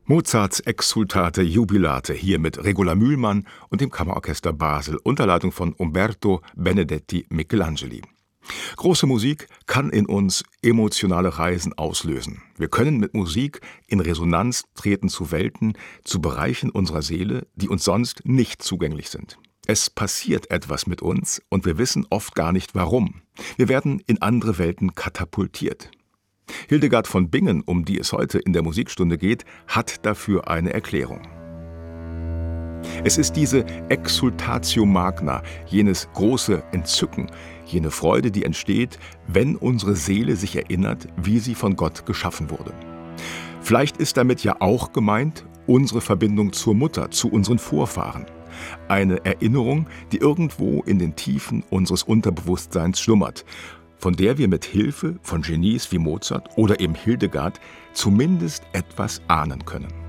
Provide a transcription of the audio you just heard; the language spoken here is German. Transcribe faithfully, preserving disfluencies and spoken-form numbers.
Mozarts Exsultate Jubilate hier mit Regula Mühlmann und dem Kammerorchester Basel unter Leitung von Umberto Benedetti Michelangeli. Große Musik kann in uns emotionale Reisen auslösen. Wir können mit Musik in Resonanz treten zu Welten, zu Bereichen unserer Seele, die uns sonst nicht zugänglich sind. Es passiert etwas mit uns und wir wissen oft gar nicht warum. Wir werden in andere Welten katapultiert. Hildegard von Bingen, um die es heute in der Musikstunde geht, hat dafür eine Erklärung. Es ist diese Exsultatio magna, jenes große Entzücken, jene Freude, die entsteht, wenn unsere Seele sich erinnert, wie sie von Gott geschaffen wurde. Vielleicht ist damit ja auch gemeint unsere Verbindung zur Mutter, zu unseren Vorfahren. Eine Erinnerung, die irgendwo in den Tiefen unseres Unterbewusstseins schlummert, von der wir mit Hilfe von Genies wie Mozart oder eben Hildegard zumindest etwas ahnen können.